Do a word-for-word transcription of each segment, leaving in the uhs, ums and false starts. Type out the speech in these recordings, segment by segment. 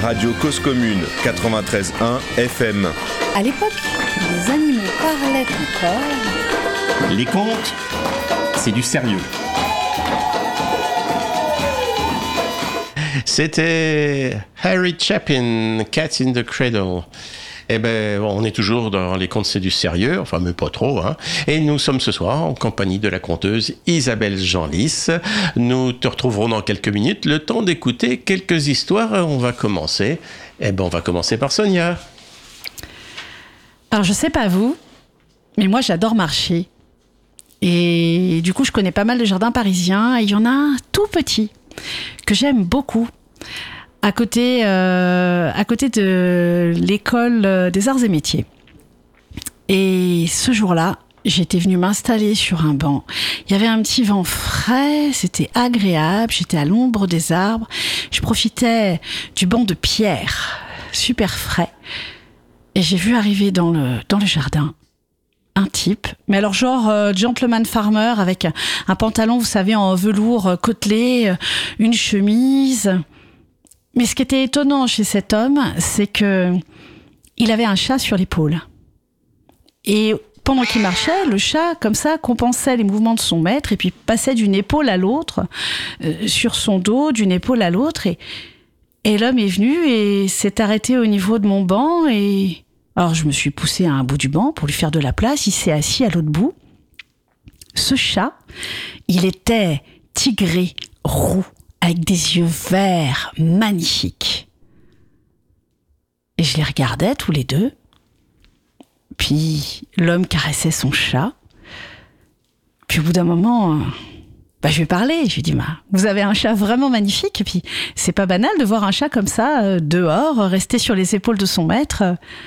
radio Cause Commune quatre-vingt-treize virgule un F M. À l'époque, les animaux parlaient encore. Les contes, c'est du sérieux. C'était Harry Chapin, Cat in the Cradle. Eh ben, bon, on est toujours dans les contes, c'est du sérieux, enfin, mais pas trop, hein. Et nous sommes ce soir en compagnie de la conteuse Isabelle Genlis. Nous te retrouverons dans quelques minutes, le temps d'écouter quelques histoires. On va commencer. Eh ben, on va commencer par Sonia. Alors, je sais pas vous, mais moi, j'adore marcher. Et du coup, je connais pas mal de jardins parisiens. Et il y en a un tout petit que j'aime beaucoup. À côté, euh, à côté de l'école des arts et métiers. Et ce jour-là, j'étais venue m'installer sur un banc. Il y avait un petit vent frais, c'était agréable, j'étais à l'ombre des arbres. Je profitais du banc de pierre, super frais. Et j'ai vu arriver dans le, dans le jardin un type, mais alors genre euh, gentleman farmer avec un, un pantalon, vous savez, en velours euh, côtelé, euh, une chemise... Mais ce qui était étonnant chez cet homme, c'est que il avait un chat sur l'épaule. Et pendant qu'il marchait, le chat, comme ça, compensait les mouvements de son maître et puis passait d'une épaule à l'autre, euh, sur son dos, d'une épaule à l'autre. Et, et l'homme est venu et s'est arrêté au niveau de mon banc. Et alors, je me suis poussée à un bout du banc pour lui faire de la place. Il s'est assis à l'autre bout. Ce chat, il était tigré, roux, avec des yeux verts magnifiques. Et je les regardais tous les deux. Puis l'homme caressait son chat. Puis au bout d'un moment, bah, je lui ai parlé. Je lui ai dit, bah, vous avez un chat vraiment magnifique. Et puis c'est pas banal de voir un chat comme ça, euh, dehors, rester sur les épaules de son maître.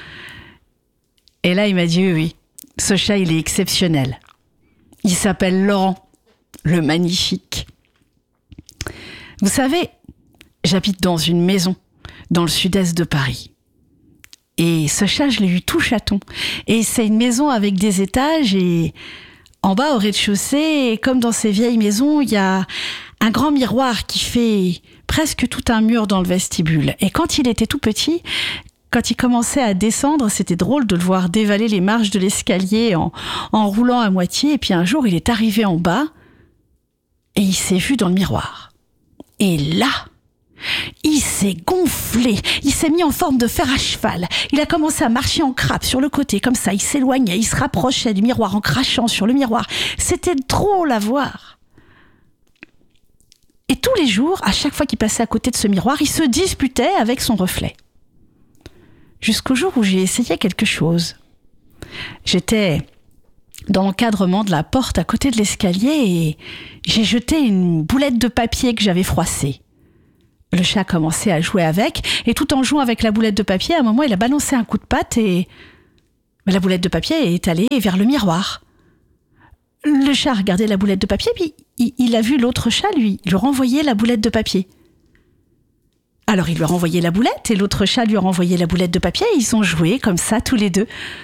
Et là, il m'a dit, oui, oui, ce chat, il est exceptionnel. Il s'appelle Laurent, le magnifique. Vous savez, j'habite dans une maison dans le sud-est de Paris. Et ce chat, je l'ai eu tout chaton. Et c'est une maison avec des étages et en bas, au rez-de-chaussée, comme dans ces vieilles maisons, il y a un grand miroir qui fait presque tout un mur dans le vestibule. Et quand il était tout petit, quand il commençait à descendre, c'était drôle de le voir dévaler les marches de l'escalier en, en roulant à moitié. Et puis un jour, il est arrivé en bas et il s'est vu dans le miroir. Et là, il s'est gonflé, il s'est mis en forme de fer à cheval. Il a commencé à marcher en crabe sur le côté, comme ça, il s'éloignait, il se rapprochait du miroir en crachant sur le miroir. C'était drôle à voir. Et tous les jours, à chaque fois qu'il passait à côté de ce miroir, il se disputait avec son reflet. Jusqu'au jour où j'ai essayé quelque chose. J'étais dans l'encadrement de la porte à côté de l'escalier et j'ai jeté une boulette de papier que j'avais froissée. Le chat a commencé à jouer avec et tout en jouant avec la boulette de papier, à un moment il a balancé un coup de patte et la boulette de papier est allée vers le miroir. Le chat a regardé la boulette de papier puis il a vu l'autre chat lui, lui renvoyer la boulette de papier. Alors il lui a renvoyé la boulette et l'autre chat lui a renvoyé la boulette de papier et ils ont joué comme ça tous les deux.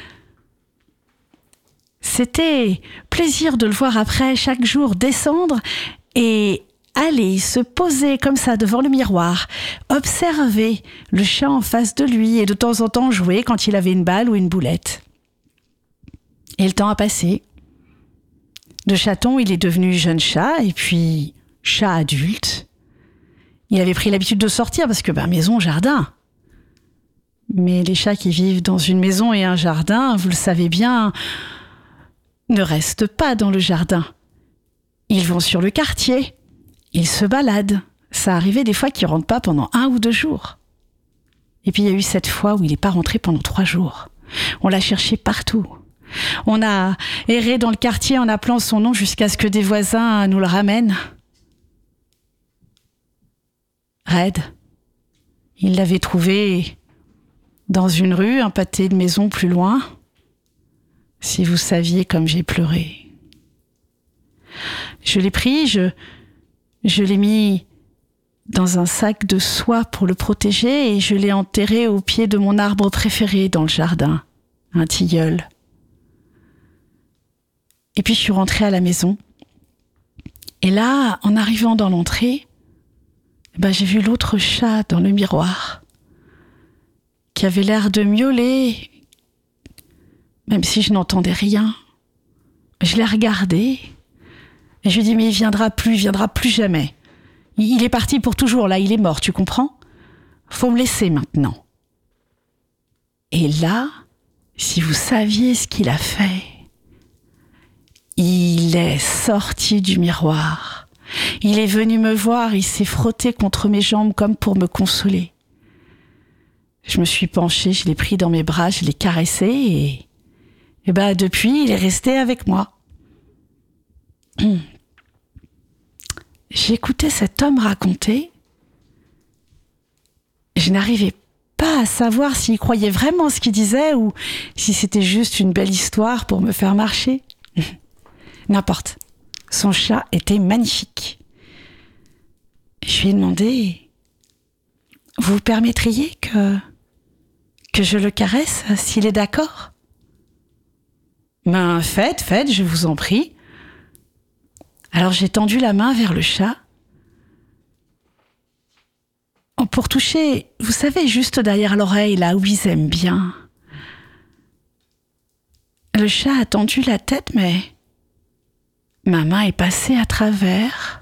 C'était plaisir de le voir après chaque jour descendre et aller se poser comme ça devant le miroir, observer le chat en face de lui et de temps en temps jouer quand il avait une balle ou une boulette. Et le temps a passé. De chaton, il est devenu jeune chat et puis chat adulte. Il avait pris l'habitude de sortir parce que ben, maison, jardin. Mais les chats qui vivent dans une maison et un jardin, vous le savez bien, ne restent pas dans le jardin. Ils vont sur le quartier, ils se baladent. Ça arrivait des fois qu'ils ne rentrent pas pendant un ou deux jours. Et puis il y a eu cette fois où il n'est pas rentré pendant trois jours. On l'a cherché partout. On a erré dans le quartier en appelant son nom jusqu'à ce que des voisins nous le ramènent. Red, il l'avait trouvé dans une rue, un pâté de maison plus loin. Si vous saviez comme j'ai pleuré. Je l'ai pris, je, je l'ai mis dans un sac de soie pour le protéger et je l'ai enterré au pied de mon arbre préféré dans le jardin, un tilleul. Et puis je suis rentrée à la maison. Et là, en arrivant dans l'entrée, ben, j'ai vu l'autre chat dans le miroir. qui avait l'air de miauler, même si je n'entendais rien. Je l'ai regardé et je lui ai dit, mais il viendra plus, il viendra plus jamais. Il est parti pour toujours, là, il est mort, tu comprends ? Faut me laisser maintenant. Et là, si vous saviez ce qu'il a fait, il est sorti du miroir. Il est venu me voir, il s'est frotté contre mes jambes comme pour me consoler. Je me suis penchée, je l'ai pris dans mes bras, je l'ai caressé et, et ben depuis, il est resté avec moi. J'écoutais cet homme raconter. Je n'arrivais pas à savoir s'il croyait vraiment ce qu'il disait ou si c'était juste une belle histoire pour me faire marcher. N'importe. Son chat était magnifique. Je lui ai demandé, vous permettriez que, que je le caresse s'il est d'accord ? Ben, faites, faites, je vous en prie. Alors j'ai tendu la main vers le chat pour toucher, vous savez, juste derrière l'oreille, là où ils aiment bien. Le chat a tendu la tête, mais ma main est passée à travers.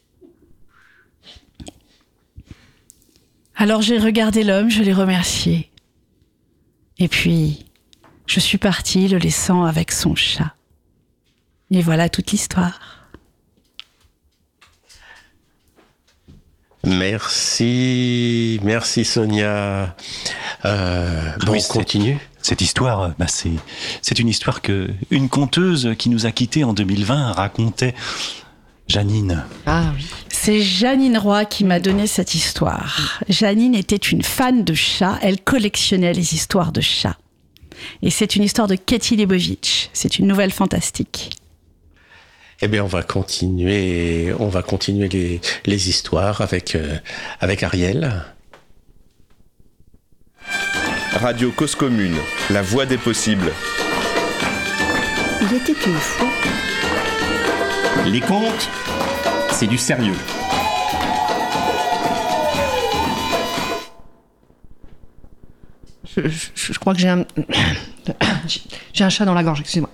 Alors j'ai regardé l'homme, je l'ai remercié. Et puis, je suis partie, le laissant avec son chat. Et voilà toute l'histoire. Merci, merci Sonia. Euh, bon, oui, on continue. Cette histoire, bah c'est, c'est une histoire que une conteuse qui nous a quittés en deux mille vingt racontait. Janine. Ah oui. C'est Janine Roy qui m'a donné cette histoire. Janine était une fan de chats, elle collectionnait les histoires de chats. Et c'est une histoire de Katie Leibovitch. C'est une nouvelle fantastique. Eh bien, on va continuer, on va continuer les, les histoires avec, euh, avec Ariel. Radio Cause Commune, la voix des possibles. Il était une fois. Les contes, c'est du sérieux. Je, je, je crois que j'ai un... j'ai un chat dans la gorge, excusez-moi.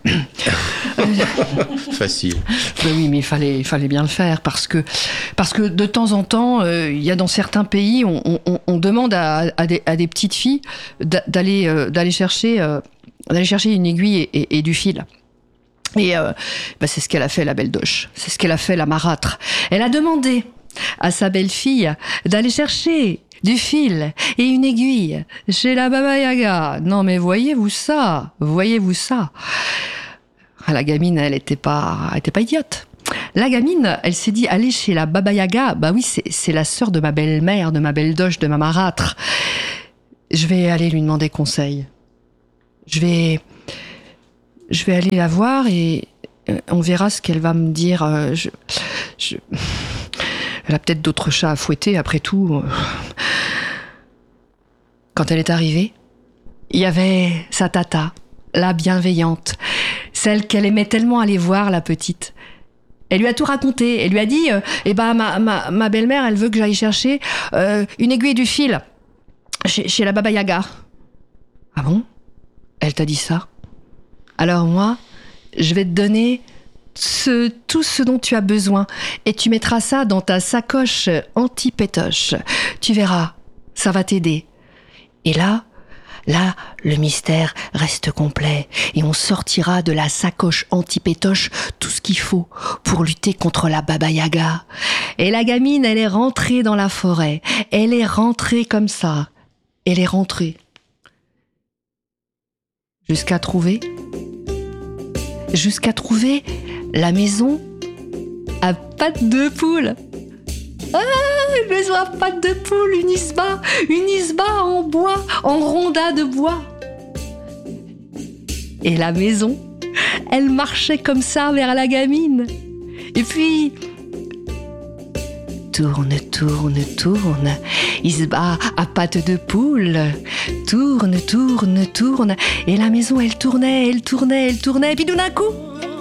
Facile. Ben oui, mais il fallait, il fallait bien le faire parce que, parce que de temps en temps, euh, il y a dans certains pays, on, on, on demande à, à, des, à des petites filles d'aller, euh, d'aller, chercher, euh, d'aller chercher une aiguille et, et, et du fil. Et euh, ben c'est ce qu'elle a fait, la belle Doche. C'est ce qu'elle a fait, la marâtre. Elle a demandé à sa belle-fille d'aller chercher du fil et une aiguille chez la Baba Yaga. Non mais voyez-vous ça, voyez-vous ça. La gamine, elle était pas, elle était pas idiote. La gamine, elle s'est dit, aller chez la Baba Yaga, bah oui, c'est, c'est la sœur de ma belle-mère, de ma belle Doche, de ma marâtre. Je vais aller lui demander conseil. Je vais, je vais aller la voir et on verra ce qu'elle va me dire. Je, je... Elle a peut-être d'autres chats à fouetter, après tout. Quand elle est arrivée, il y avait sa tata, la bienveillante, celle qu'elle aimait tellement aller voir, la petite. Elle lui a tout raconté. Elle lui a dit, euh, eh ben, ma, ma, ma belle-mère, elle veut que j'aille chercher euh, une aiguille et du fil chez, chez la Baba Yaga. Ah bon ? Elle t'a dit ça ? Alors moi, je vais te donner ce, tout ce dont tu as besoin et tu mettras ça dans ta sacoche anti-pétoche. Tu verras, ça va t'aider. Et là, là, le mystère reste complet et on sortira de la sacoche anti-pétoche tout ce qu'il faut pour lutter contre la Baba Yaga. Et la gamine, elle est rentrée dans la forêt. Elle est rentrée comme ça. Elle est rentrée. Jusqu'à trouver... Jusqu'à trouver la maison à pattes de poule. Ah, une maison à pattes de poule, une isba, une isba en bois, en ronda de bois. Et la maison, elle marchait comme ça vers la gamine. Et puis, tourne, tourne, tourne, isba à pattes de poule. Tourne, tourne, tourne. Et la maison, elle tournait, elle tournait, elle tournait. Et puis tout d'un coup,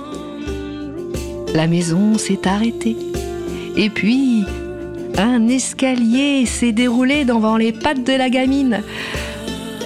la maison s'est arrêtée. Et puis, un escalier s'est déroulé devant les pattes de la gamine.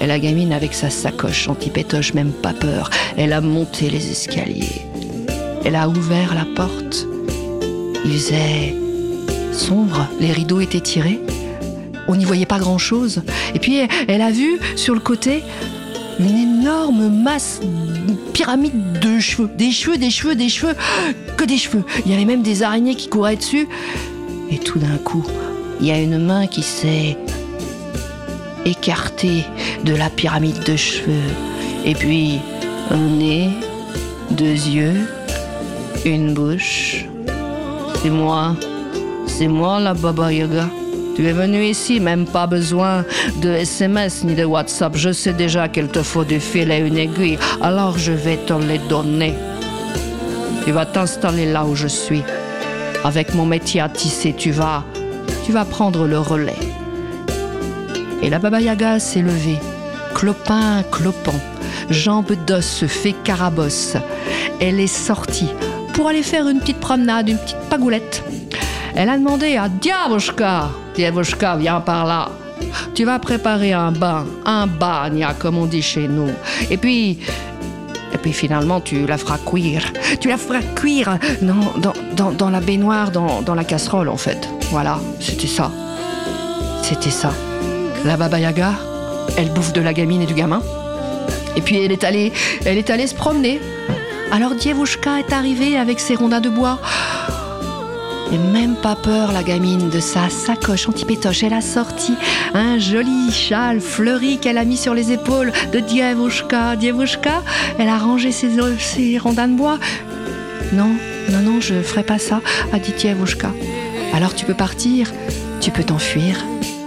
Et la gamine, avec sa sacoche anti-pétoche, même pas peur, elle a monté les escaliers. Elle a ouvert la porte. Il faisait sombre, les rideaux étaient tirés. On n'y voyait pas grand-chose. Et puis, elle a vu, sur le côté, une énorme masse, une pyramide de cheveux. Des cheveux, des cheveux, des cheveux, que des cheveux. Il y avait même des araignées qui couraient dessus. Et tout d'un coup, il y a une main qui s'est écartée de la pyramide de cheveux. Et puis, un nez, deux yeux, une bouche. C'est moi, c'est moi la Baba Yaga. Tu es venu ici, même pas besoin de S M S ni de WhatsApp. Je sais déjà qu'il te faut du fil et une aiguille, alors je vais te les donner. Tu vas t'installer là où je suis. Avec mon métier à tisser, tu vas, tu vas prendre le relais. Et la Baba Yaga s'est levée, clopin, clopant, jambes d'os, fait carabosse. Elle est sortie pour aller faire une petite promenade, une petite pagoulette. Elle a demandé à Diavushka, Diavushka, viens par là. Tu vas préparer un bain, un bagna, comme on dit chez nous. Et puis, et puis finalement, tu la feras cuire. Tu la feras cuire dans, dans, dans, dans la baignoire, dans, dans la casserole, en fait. Voilà, c'était ça. C'était ça. La Baba Yaga, elle bouffe de la gamine et du gamin. Et puis elle est allée, elle est allée se promener. Alors Diavushka est arrivée avec ses rondins de bois. Et même pas peur, la gamine, de sa sacoche anti-pétoche. Elle a sorti un joli châle fleuri qu'elle a mis sur les épaules de Diavushka. Diavushka, elle a rangé ses, ses rondins de bois. Non, non, non, je ferai pas ça, a dit Diavushka. Alors tu peux partir, tu peux t'enfuir.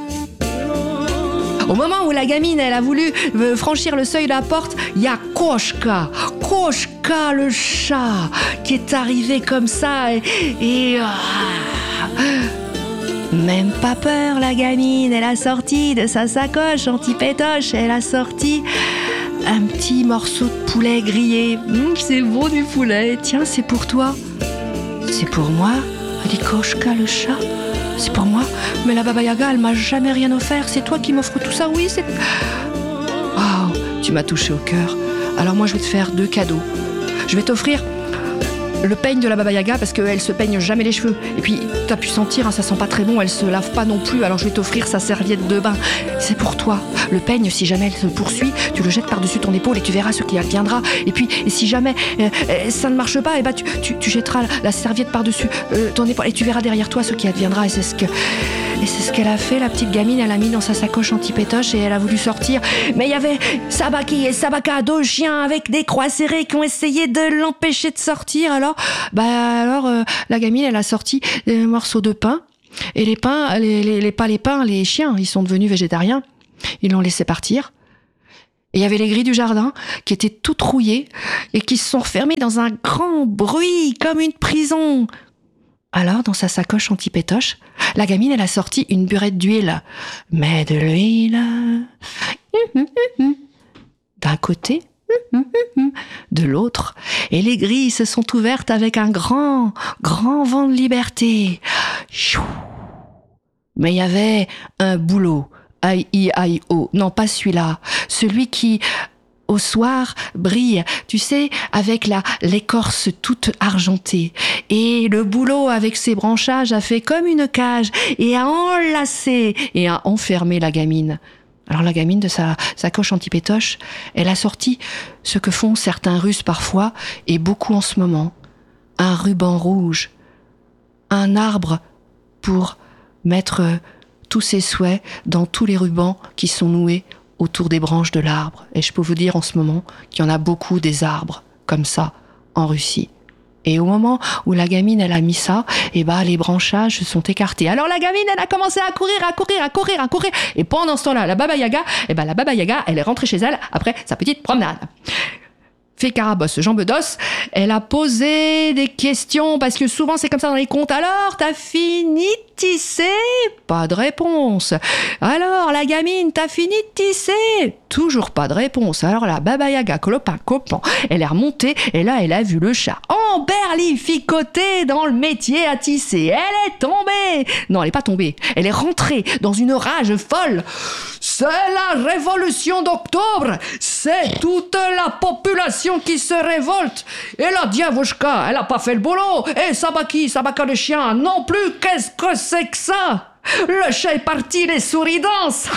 Au moment où la gamine, elle a voulu franchir le seuil de la porte, il y a Koshka, Koshka le chat, qui est arrivé comme ça et... et ah, même pas peur, la gamine, elle a sorti de sa sacoche anti-pétoche, elle a sorti un petit morceau de poulet grillé. Mmh, c'est bon du poulet, tiens, c'est pour toi. C'est pour moi, a dit Koshka le chat. C'est pour moi, mais la Baba Yaga, elle m'a jamais rien offert. C'est toi qui m'offres tout ça, oui, c'est... Oh, tu m'as touché au cœur. Alors moi, je vais te faire deux cadeaux. Je vais t'offrir le peigne de la Baba Yaga, parce qu'elle se peigne jamais les cheveux. Et puis, t'as pu sentir, hein, ça sent pas très bon, elle se lave pas non plus. Alors je vais t'offrir sa serviette de bain. C'est pour toi. Le peigne, si jamais elle se poursuit, tu le jettes par-dessus ton épaule et tu verras ce qui adviendra. Et puis, et si jamais euh, euh, ça ne marche pas, et bah, tu, tu, tu jetteras la serviette par-dessus euh, ton épaule et tu verras derrière toi ce qui adviendra. Et c'est ce que... Et c'est ce qu'elle a fait, la petite gamine, elle a mis dans sa sacoche anti-pétoche et elle a voulu sortir. Mais il y avait Sabaki et Sabaka, deux chiens avec des croix serrées qui ont essayé de l'empêcher de sortir. Alors, bah alors euh, la gamine, elle a sorti des morceaux de pain. Et les pains, les, les, les, pas les pains, les chiens, ils sont devenus végétariens. Ils l'ont laissé partir. Et il y avait les grilles du jardin qui étaient toutes rouillées et qui se sont refermées dans un grand bruit comme une prison. Alors, dans sa sacoche anti-pétoche, la gamine, elle a sorti une burette d'huile. Mais de l'huile... D'un côté, de l'autre. Et les grilles se sont ouvertes avec un grand, grand vent de liberté. Mais il y avait un boulot. I E I O. Non, pas celui-là. Celui qui... au soir, brille, tu sais, avec la l'écorce toute argentée. Et le bouleau, avec ses branchages, a fait comme une cage et a enlacé et a enfermé la gamine. Alors la gamine, de sa sacoche anti-pétoche, elle a sorti ce que font certains Russes parfois, et beaucoup en ce moment. Un ruban rouge, un arbre pour mettre tous ses souhaits dans tous les rubans qui sont noués autour des branches de l'arbre. Et je peux vous dire en ce moment qu'il y en a beaucoup des arbres comme ça en Russie. Et au moment où la gamine, elle a mis ça, et bah, les branchages se sont écartés. Alors la gamine, elle a commencé à courir, à courir, à courir, à courir. Et pendant ce temps-là, la Baba Yaga, et bah, la Baba Yaga, elle est rentrée chez elle après sa petite promenade. Fait carabosse, jambe d'os, elle a posé des questions, parce que souvent c'est comme ça dans les contes. Alors, t'as fini de tisser? Pas de réponse. Alors, la gamine, t'as fini de tisser? Toujours pas de réponse. Alors la Baba Yaga, clopin, copan, elle est remontée, et là, elle a vu le chat emberlificoté dans le métier à tisser. Elle est tombée. Non, elle est pas tombée. Elle est rentrée dans une rage folle. c'est la révolution d'octobre. C'est toute la population qui se révolte. Et la Diavouchka, elle a pas fait le boulot. Et Sabaki, Sabaka le chien, non plus. Qu'est-ce que c'est que ça? Le chat est parti, les souris dansent.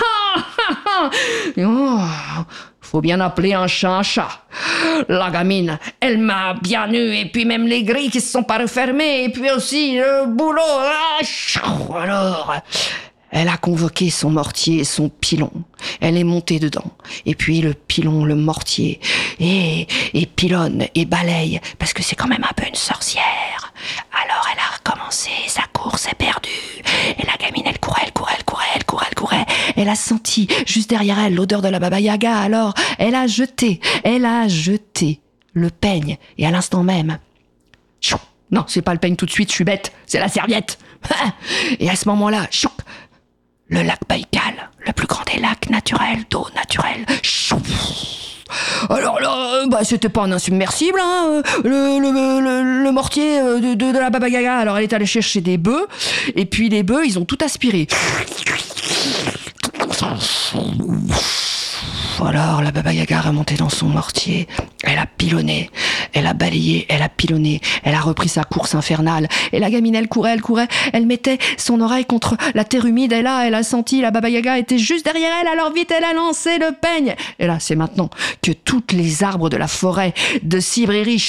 Oh, faut bien appeler un chat un chat. La gamine, elle m'a bien eu, et puis même les grilles qui se sont pas refermées, et puis aussi le boulot. Alors, elle a convoqué son mortier et son pilon. Elle est montée dedans. Et puis le pilon, le mortier, et, et pilonne, et balaye, parce que c'est quand même un peu une sorcière. Alors elle a recommencé sa course éperdue. Et la gamine, elle courait, elle courait, elle courait, elle courait, elle courait. Elle a senti, juste derrière elle, l'odeur de la Baba Yaga. Alors, elle a jeté, elle a jeté le peigne. Et à l'instant même... Chou, non, c'est pas le peigne tout de suite, je suis bête. C'est la serviette. Et à ce moment-là, chou, le lac Baïkal, le plus grand des lacs naturels, d'eau naturelle. Chou. Alors là, bah, c'était pas un insubmersible, hein, le, le, le, le mortier de, de, de la Baba Yaga. Alors elle est allée chercher des bœufs, et puis les bœufs, ils ont tout aspiré. Alors la Baba Yaga est remontée dans son mortier, elle a pilonné, elle a balayé, elle a pilonné, elle a repris sa course infernale. Et la gamine, elle courait, elle courait, elle mettait son oreille contre la terre humide, et là, elle a senti, la Baba Yaga était juste derrière elle, alors vite, elle a lancé le peigne. Et là, c'est maintenant que toutes les arbres de la forêt de Sibérie,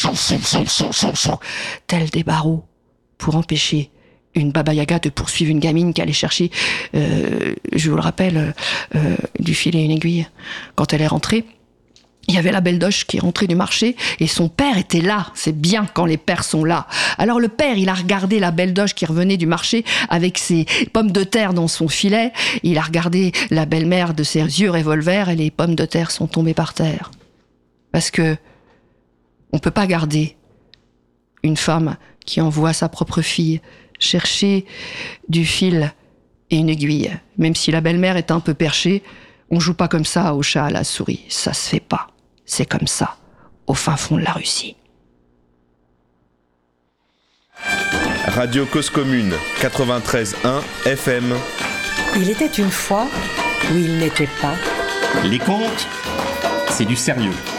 tels des barreaux, pour empêcher une Baba Yaga de poursuivre une gamine qui allait chercher, euh, je vous le rappelle, euh, du fil et une aiguille. Quand elle est rentrée, il y avait la belle Doche qui est rentrée du marché et son père était là. C'est bien quand les pères sont là. Alors le père, il a regardé la belle Doche qui revenait du marché avec ses pommes de terre dans son filet. Il a regardé la belle-mère de ses yeux revolver et les pommes de terre sont tombées par terre. Parce que on peut pas garder une femme qui envoie sa propre fille chercher du fil et une aiguille. Même si la belle-mère est un peu perchée, on joue pas comme ça au chat à la souris. Ça se fait pas. C'est comme ça, au fin fond de la Russie. Radio Cause Commune, quatre-vingt-treize un F M. Il était une fois où il n'était pas. Les contes, c'est du sérieux.